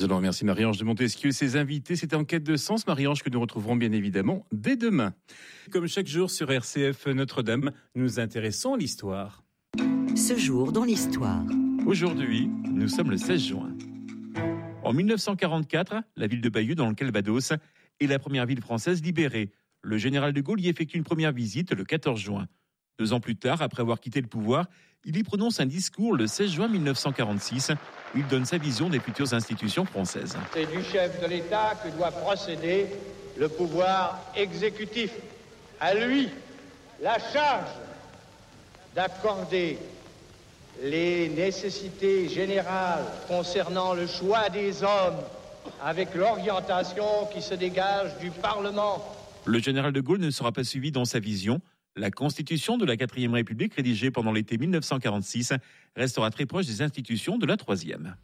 Alors, merci Marie-Ange de Montesquieu et ses invités. C'était En quête de sens, Marie-Ange, que nous retrouverons bien évidemment dès demain. Comme chaque jour sur RCF Notre-Dame, nous nous intéressons à l'histoire. Ce jour dans l'histoire. Aujourd'hui, nous sommes le 16 juin. En 1944, la ville de Bayeux, dans le Calvados, est la première ville française libérée. Le général de Gaulle y effectue une première visite le 14 juin. 2 ans plus tard, après avoir quitté le pouvoir, il y prononce un discours le 16 juin 1946 où il donne sa vision des futures institutions françaises. C'est du chef de l'État que doit procéder le pouvoir exécutif. À lui, la charge d'accorder les nécessités générales concernant le choix des hommes avec l'orientation qui se dégage du Parlement. Le général de Gaulle ne sera pas suivi dans sa vision. La constitution de la 4e République, rédigée pendant l'été 1946, restera très proche des institutions de la 3e.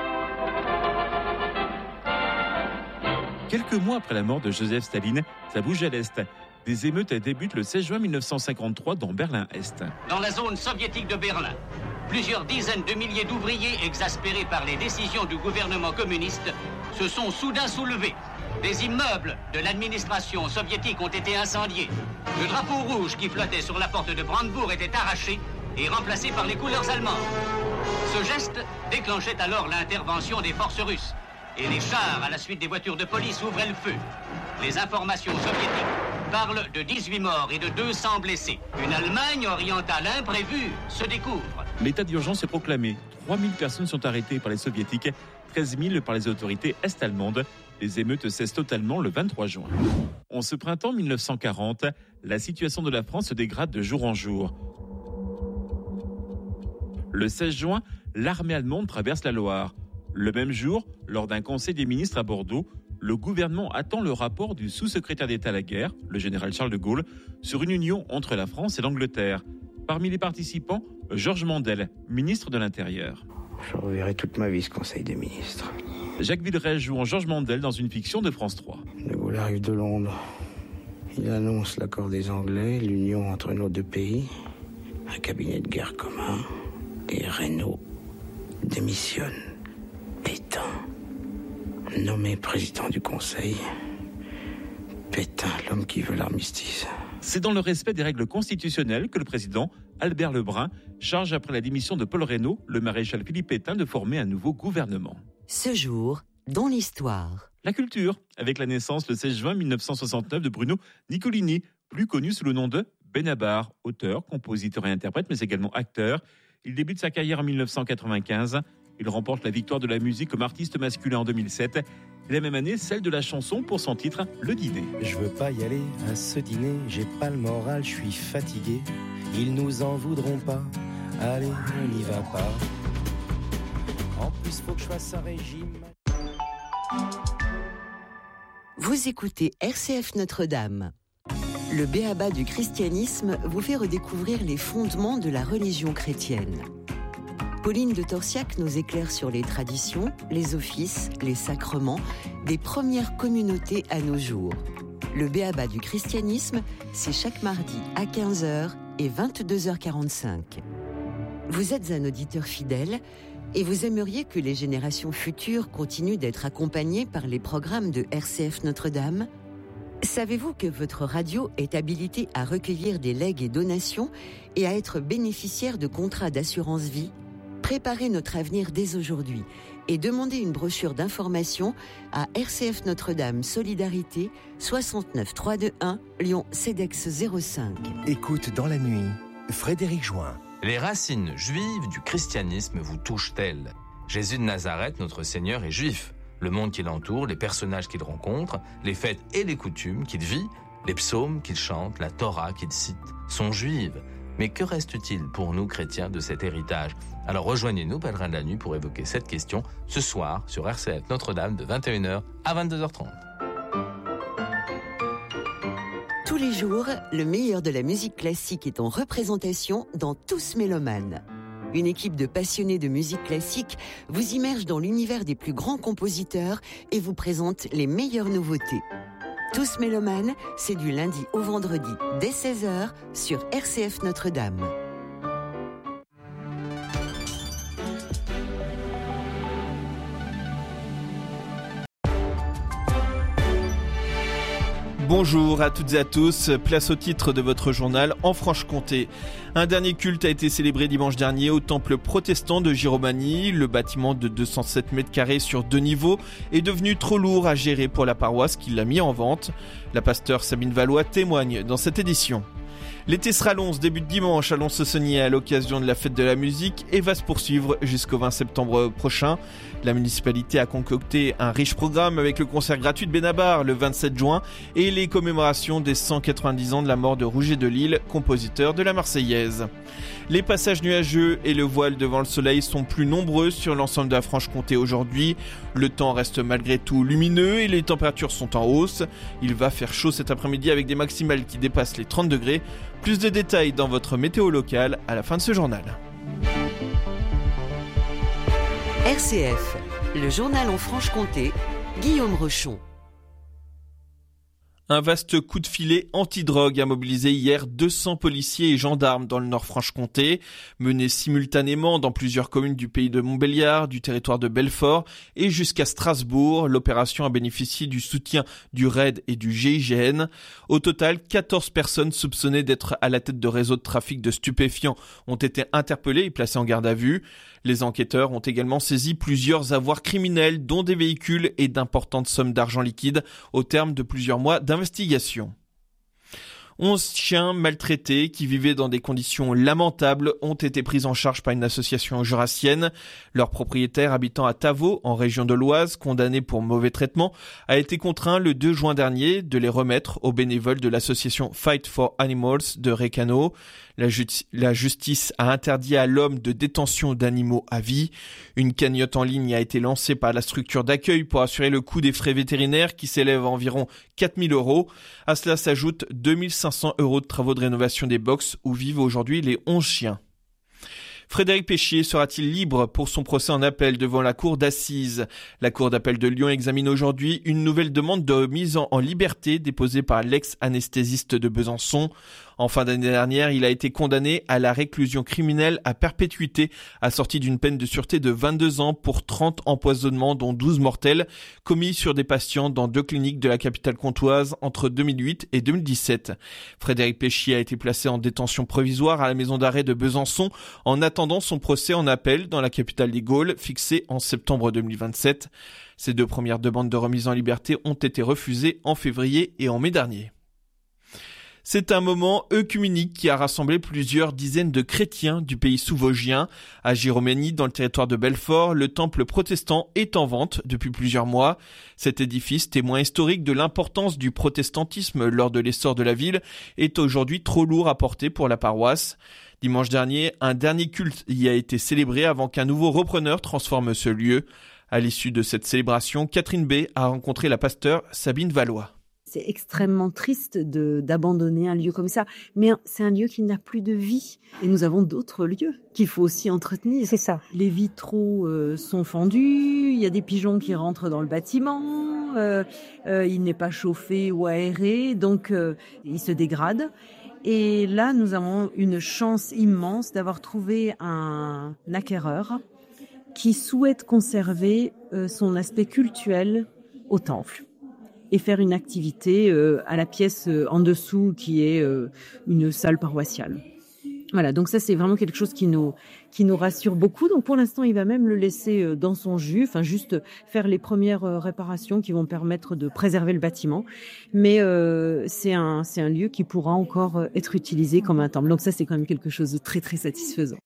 Quelques mois après la mort de Joseph Staline, ça bouge à l'Est. Des émeutes débutent le 16 juin 1953 dans Berlin-Est. Dans la zone soviétique de Berlin, plusieurs dizaines de milliers d'ouvriers exaspérés par les décisions du gouvernement communiste se sont soudain soulevés. Des immeubles de l'administration soviétique ont été incendiés. Le drapeau rouge qui flottait sur la porte de Brandebourg était arraché et remplacé par les couleurs allemandes. Ce geste déclenchait alors l'intervention des forces russes. Et les chars, à la suite des voitures de police, ouvraient le feu. Les informations soviétiques parlent de 18 morts et de 200 blessés. Une Allemagne orientale imprévue se découvre. L'état d'urgence est proclamé. 3000 personnes sont arrêtées par les soviétiques, 13 000 par les autorités est-allemandes. Les émeutes cessent totalement le 23 juin. En ce printemps 1940, la situation de la France se dégrade de jour en jour. Le 16 juin, l'armée allemande traverse la Loire. Le même jour, lors d'un conseil des ministres à Bordeaux, le gouvernement attend le rapport du sous-secrétaire d'État à la guerre, le général Charles de Gaulle, sur une union entre la France et l'Angleterre. Parmi les participants, Georges Mandel, ministre de l'Intérieur. Je reverrai toute ma vie ce conseil des ministres. Jacques Villeray joue en Georges Mandel dans une fiction de France 3. De Gaulle arrive de Londres. Il annonce l'accord des Anglais, l'union entre nos deux pays, un cabinet de guerre commun, et Reynaud démissionne. Pétain, nommé président du Conseil. Pétain, l'homme qui veut l'armistice. C'est dans le respect des règles constitutionnelles que le président, Albert Lebrun, charge après la démission de Paul Reynaud, le maréchal Philippe Pétain de former un nouveau gouvernement. Ce jour dans l'histoire. La culture, avec la naissance le 16 juin 1969 de Bruno Nicolini, plus connu sous le nom de Benabar, auteur, compositeur et interprète, mais également acteur. Il débute sa carrière en 1995. Il remporte la victoire de la musique comme artiste masculin en 2007. Et la même année, celle de la chanson pour son titre, Le Dîner. Je veux pas y aller à ce dîner, j'ai pas le moral, je suis fatigué. Ils nous en voudront pas, allez, on n'y va pas. En plus, faut que je fasse un régime. Vous écoutez RCF Notre-Dame. Le b.a.-ba du christianisme vous fait redécouvrir les fondements de la religion chrétienne. Pauline de Torsiac nous éclaire sur les traditions, les offices, les sacrements des premières communautés à nos jours. Le b.a.-ba du christianisme, c'est chaque mardi à 15h et 22h45. Vous êtes un auditeur fidèle et vous aimeriez que les générations futures continuent d'être accompagnées par les programmes de RCF Notre-Dame ? Savez-vous que votre radio est habilitée à recueillir des legs et donations et à être bénéficiaire de contrats d'assurance vie ? Préparez notre avenir dès aujourd'hui et demandez une brochure d'information à RCF Notre-Dame Solidarité 69 321 Lyon CEDEX 05. Écoute dans la nuit, Frédéric Join. Les racines juives du christianisme vous touchent-elles ? Jésus de Nazareth, notre Seigneur, est juif. Le monde qui l'entoure, les personnages qu'il rencontre, les fêtes et les coutumes qu'il vit, les psaumes qu'il chante, la Torah qu'il cite, sont juives. Mais que reste-t-il pour nous chrétiens de cet héritage ? Alors rejoignez-nous, pèlerins de la nuit, pour évoquer cette question ce soir sur RCF Notre-Dame de 21h à 22h30. Tous les jours, le meilleur de la musique classique est en représentation dans Tous Mélomanes. Une équipe de passionnés de musique classique vous immerge dans l'univers des plus grands compositeurs et vous présente les meilleures nouveautés. Tous Mélomanes, c'est du lundi au vendredi dès 16h sur RCF Notre-Dame. Bonjour à toutes et à tous, place au titre de votre journal en Franche-Comté. Un dernier culte a été célébré dimanche dernier au temple protestant de Giromagny. Le bâtiment de 207 mètres carrés sur 2 niveaux est devenu trop lourd à gérer pour la paroisse qui l'a mis en vente. La pasteure Sabine Valois témoigne dans cette édition. L'été sera long, ce début de dimanche à Lons-Saunier à l'occasion de la fête de la musique et va se poursuivre jusqu'au 20 septembre prochain. La municipalité a concocté un riche programme avec le concert gratuit de Benabar le 27 juin et les commémorations des 190 ans de la mort de Rouget de Lille, compositeur de la Marseillaise. Les passages nuageux et le voile devant le soleil sont plus nombreux sur l'ensemble de la Franche-Comté aujourd'hui. Le temps reste malgré tout lumineux et les températures sont en hausse. Il va faire chaud cet après-midi avec des maximales qui dépassent les 30 degrés. Plus de détails dans votre météo locale à la fin de ce journal. RCF, le journal en Franche-Comté, Guillaume Rochon. Un vaste coup de filet anti-drogue a mobilisé hier 200 policiers et gendarmes dans le Nord-Franche-Comté, menés simultanément dans plusieurs communes du pays de Montbéliard, du territoire de Belfort et jusqu'à Strasbourg. L'opération a bénéficié du soutien du RAID et du GIGN. Au total, 14 personnes soupçonnées d'être à la tête de réseaux de trafic de stupéfiants ont été interpellées et placées en garde à vue. Les enquêteurs ont également saisi plusieurs avoirs criminels, dont des véhicules et d'importantes sommes d'argent liquide, au terme de plusieurs mois d'investigation. 11 chiens maltraités qui vivaient dans des conditions lamentables ont été pris en charge par une association jurassienne. Leur propriétaire, habitant à Tavaux, en région de l'Oise, condamné pour mauvais traitement, a été contraint le 2 juin dernier de les remettre aux bénévoles de l'association Fight for Animals de Récano. La justice a interdit à l'homme de détention d'animaux à vie. Une cagnotte en ligne a été lancée par la structure d'accueil pour assurer le coût des frais vétérinaires qui s'élèvent à environ 4 000 €. À cela s'ajoutent 2 500 € de travaux de rénovation des box où vivent aujourd'hui les 11 chiens. Frédéric Péchier sera-t-il libre pour son procès en appel devant la cour d'assises ? La cour d'appel de Lyon examine aujourd'hui une nouvelle demande de mise en liberté déposée par l'ex-anesthésiste de Besançon. En fin d'année dernière, il a été condamné à la réclusion criminelle à perpétuité, assortie d'une peine de sûreté de 22 ans pour 30 empoisonnements, dont 12 mortels, commis sur des patients dans 2 cliniques de la capitale comtoise entre 2008 et 2017. Frédéric Péchier a été placé en détention provisoire à la maison d'arrêt de Besançon en attendant son procès en appel dans la capitale des Gaules, fixé en septembre 2027. Ces 2 premières demandes de remise en liberté ont été refusées en février et en mai dernier. C'est un moment œcuménique qui a rassemblé plusieurs dizaines de chrétiens du pays sous-vosgien. À Giromagny, dans le territoire de Belfort, le temple protestant est en vente depuis plusieurs mois. Cet édifice, témoin historique de l'importance du protestantisme lors de l'essor de la ville, est aujourd'hui trop lourd à porter pour la paroisse. Dimanche dernier, un dernier culte y a été célébré avant qu'un nouveau repreneur transforme ce lieu. À l'issue de cette célébration, Catherine B. a rencontré la pasteure Sabine Valois. C'est extrêmement triste d'abandonner un lieu comme ça, mais c'est un lieu qui n'a plus de vie. Et nous avons d'autres lieux qu'il faut aussi entretenir. C'est ça. Les vitraux sont fendus, il y a des pigeons qui rentrent dans le bâtiment, il n'est pas chauffé ou aéré, donc il se dégrade. Et là, nous avons une chance immense d'avoir trouvé un acquéreur qui souhaite conserver son aspect cultuel au temple et faire une activité à la pièce en dessous qui est une salle paroissiale. Voilà, donc ça c'est vraiment quelque chose qui nous rassure beaucoup. Donc pour l'instant, il va même le laisser dans son jus, enfin juste faire les premières réparations qui vont permettre de préserver le bâtiment. Mais c'est un lieu qui pourra encore être utilisé comme un temple. Donc ça c'est quand même quelque chose de très très satisfaisant.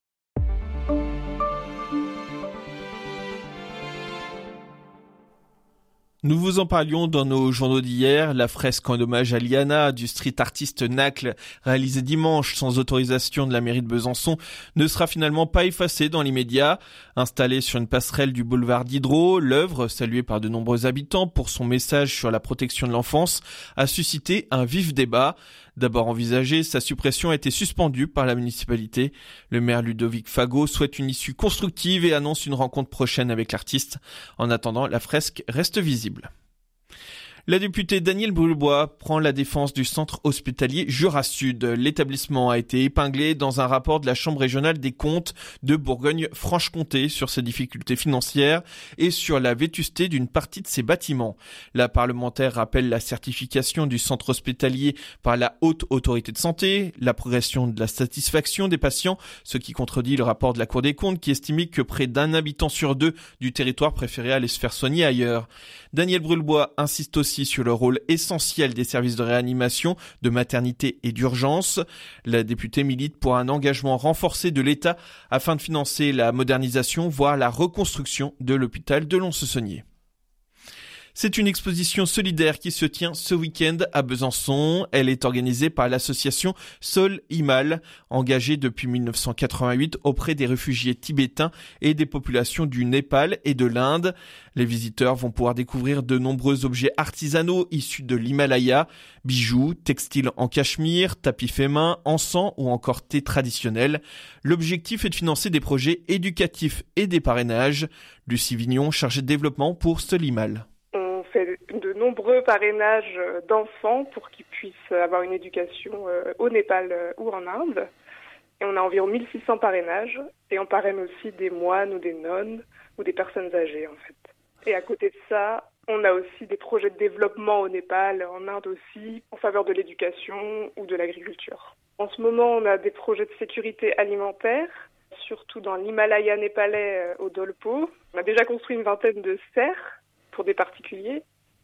Nous vous en parlions dans nos journaux d'hier. La fresque en hommage à Liana du street artiste Nacle, réalisée dimanche sans autorisation de la mairie de Besançon, ne sera finalement pas effacée dans l'immédiat. Installée sur une passerelle du boulevard Diderot, l'œuvre, saluée par de nombreux habitants pour son message sur la protection de l'enfance, a suscité un vif débat. D'abord envisagée, sa suppression a été suspendue par la municipalité. Le maire Ludovic Fagot souhaite une issue constructive et annonce une rencontre prochaine avec l'artiste. En attendant, la fresque reste visible. La députée Danielle Brulbois prend la défense du centre hospitalier Jura Sud. L'établissement a été épinglé dans un rapport de la Chambre régionale des comptes de Bourgogne-Franche-Comté sur ses difficultés financières et sur la vétusté d'une partie de ses bâtiments. La parlementaire rappelle la certification du centre hospitalier par la Haute Autorité de Santé, la progression de la satisfaction des patients, ce qui contredit le rapport de la Cour des comptes qui estimait que près d'un habitant sur 2 du territoire préférait aller se faire soigner ailleurs. Danielle Brulbois insiste aussi sur le rôle essentiel des services de réanimation, de maternité et d'urgence. La députée milite pour un engagement renforcé de l'État afin de financer la modernisation, voire la reconstruction de l'hôpital de Lons-le-Saunier. C'est une exposition solidaire qui se tient ce week-end à Besançon. Elle est organisée par l'association Sol Himal, engagée depuis 1988 auprès des réfugiés tibétains et des populations du Népal et de l'Inde. Les visiteurs vont pouvoir découvrir de nombreux objets artisanaux issus de l'Himalaya, bijoux, textiles en cachemire, tapis faits main, encens ou encore thé traditionnel. L'objectif est de financer des projets éducatifs et des parrainages. Lucie Vignon, chargée de développement pour Sol Himal. On fait de nombreux parrainages d'enfants pour qu'ils puissent avoir une éducation au Népal ou en Inde. Et on a environ 1600 parrainages. Et on parraine aussi des moines ou des nonnes ou des personnes âgées en fait. Et à côté de ça, on a aussi des projets de développement au Népal, en Inde aussi, en faveur de l'éducation ou de l'agriculture. En ce moment, on a des projets de sécurité alimentaire, surtout dans l'Himalaya népalais au Dolpo. On a déjà construit une vingtaine de serres pour des particuliers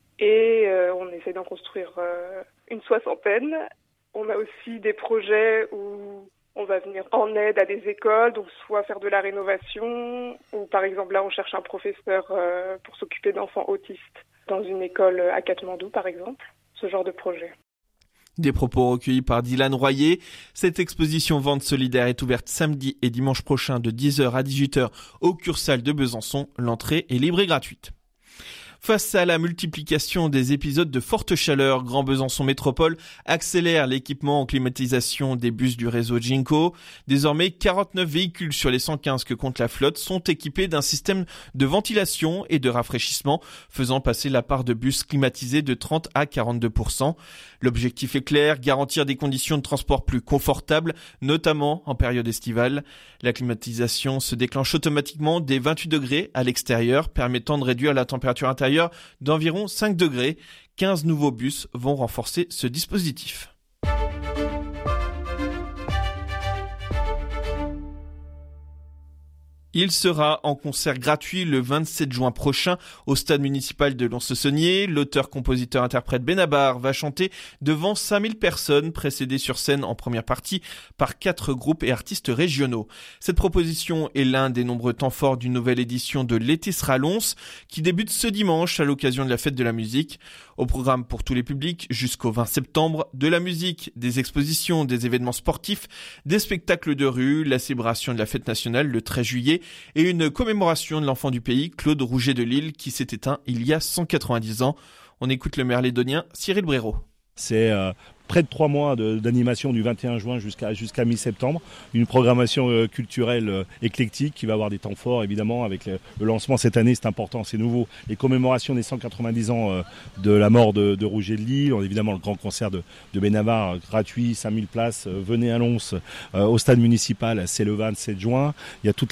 et on essaie d'en construire une 60aine. On a aussi des projets où on va venir en aide à des écoles, donc soit faire de la rénovation, ou par exemple là on cherche un professeur pour s'occuper d'enfants autistes dans une école à Katmandou par exemple, ce genre de projet. Des propos recueillis par Dylan Royer. Cette exposition Vente solidaire est ouverte samedi et dimanche prochain de 10h à 18h au Cursal de Besançon. L'entrée est libre et gratuite. Face à la multiplication des épisodes de forte chaleur, Grand Besançon Métropole accélère l'équipement en climatisation des bus du réseau Ginko. Désormais, 49 véhicules sur les 115 que compte la flotte sont équipés d'un système de ventilation et de rafraîchissement, faisant passer la part de bus climatisés de 30 à 42%. L'objectif est clair, garantir des conditions de transport plus confortables, notamment en période estivale. La climatisation se déclenche automatiquement dès 28 degrés à l'extérieur, permettant de réduire la température intérieure d'environ 5 degrés. 15 nouveaux bus vont renforcer ce dispositif. Il sera en concert gratuit le 27 juin prochain au stade municipal de Lons-le-Saunier. L'auteur-compositeur-interprète Benabar va chanter devant 5000 personnes, précédé sur scène en première partie par 4 groupes et artistes régionaux. Cette proposition est l'un des nombreux temps forts d'une nouvelle édition de L'été sera Lons, qui débute ce dimanche à l'occasion de la fête de la musique. Au programme pour tous les publics jusqu'au 20 septembre, de la musique, des expositions, des événements sportifs, des spectacles de rue, la célébration de la fête nationale le 13 juillet et une commémoration de l'enfant du pays, Claude Rouget de Lille, qui s'est éteint il y a 190 ans. On écoute le maire lédonien Cyril Bréraud. C'est près de 3 mois d'animation du 21 juin jusqu'à mi-septembre. Une programmation culturelle éclectique qui va avoir des temps forts évidemment avec le lancement cette année, c'est important, c'est nouveau. Les commémorations des 190 ans de la mort de Rouget de Lille. On a évidemment le grand concert de Benabar gratuit, 5000 places. Venez à Lons au stade municipal, c'est le 27 juin. Il y a toutes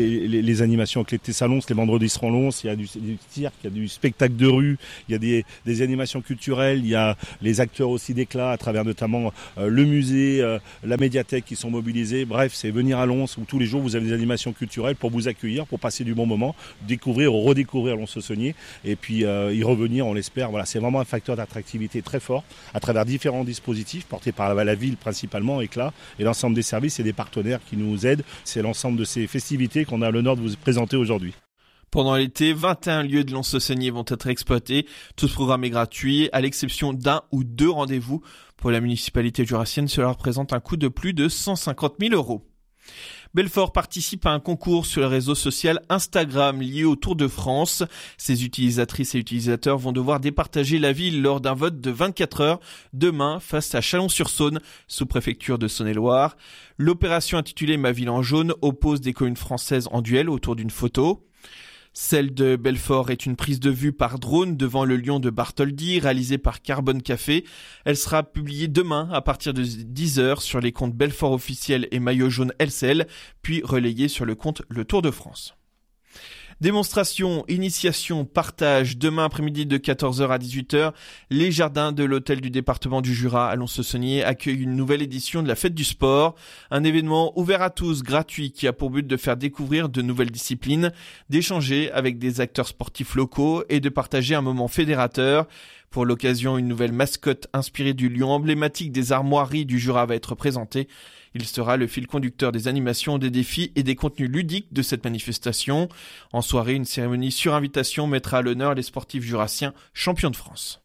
les animations avec l'été à Lons, les vendredis seront Lons. Il y a du cirque, il y a du spectacle de rue, il y a des animations culturelles, il y a les acteurs aussi d'éclat à travers notamment le musée, la médiathèque qui sont mobilisés. Bref, c'est venir à Lons où tous les jours vous avez des animations culturelles pour vous accueillir, pour passer du bon moment, découvrir ou redécouvrir Lons-le-Saunier et puis y revenir, on l'espère. Voilà, c'est vraiment un facteur d'attractivité très fort à travers différents dispositifs portés par la ville principalement, Éclat, et l'ensemble des services et des partenaires qui nous aident. C'est l'ensemble de ces festivités qu'on a l'honneur de vous présenter aujourd'hui. Pendant l'été, 21 lieux de Lons-le-Saunier vont être exploités. Tout ce programme est gratuit, à l'exception d'un ou 2 rendez-vous. Pour la municipalité jurassienne, cela représente un coût de plus de 150 000 €. Belfort participe à un concours sur le réseau social Instagram lié au Tour de France. Ses utilisatrices et utilisateurs vont devoir départager la ville lors d'un vote de 24 heures demain face à Chalon-sur-Saône, sous-préfecture de Saône-et-Loire. L'opération intitulée Ma ville en jaune oppose des communes françaises en duel autour d'une photo. Celle de Belfort est une prise de vue par drone devant le lion de Bartholdi, réalisée par Carbone Café. Elle sera publiée demain à partir de 10h sur les comptes Belfort officiel et Maillot jaune LCL, puis relayée sur le compte Le Tour de France. Démonstration, initiation, partage, demain après-midi de 14h à 18h, les jardins de l'hôtel du département du Jura à Lons-le-Saunier accueillent une nouvelle édition de la fête du sport, un événement ouvert à tous, gratuit, qui a pour but de faire découvrir de nouvelles disciplines, d'échanger avec des acteurs sportifs locaux et de partager un moment fédérateur. Pour l'occasion, une nouvelle mascotte inspirée du lion emblématique des armoiries du Jura va être présentée. Il sera le fil conducteur des animations, des défis et des contenus ludiques de cette manifestation. En soirée, une cérémonie sur invitation mettra à l'honneur les sportifs jurassiens champions de France.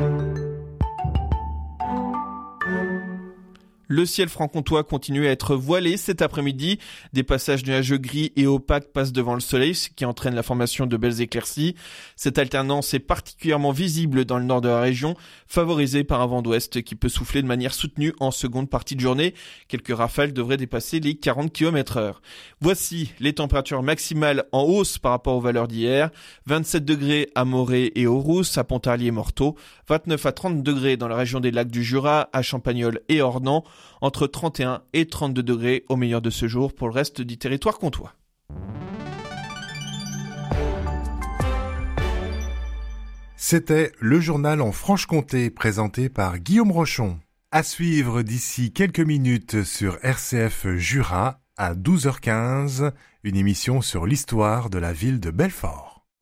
Le ciel franc-comtois continue à être voilé cet après-midi. Des passages nuageux gris et opaques passent devant le soleil, ce qui entraîne la formation de belles éclaircies. Cette alternance est particulièrement visible dans le nord de la région, favorisée par un vent d'ouest qui peut souffler de manière soutenue en seconde partie de journée. Quelques rafales devraient dépasser les 40 km/h. Voici les températures maximales en hausse par rapport aux valeurs d'hier. 27 degrés à Morée et aux Rousses, à Pontarlier et Morteau. 29 à 30 degrés dans la région des lacs du Jura, à Champagnole et Ornans. Entre 31 et 32 degrés au meilleur de ce jour pour le reste du territoire comtois. C'était le journal en Franche-Comté présenté par Guillaume Rochon. À suivre d'ici quelques minutes sur RCF Jura à 12h15, une émission sur l'histoire de la ville de Belfort.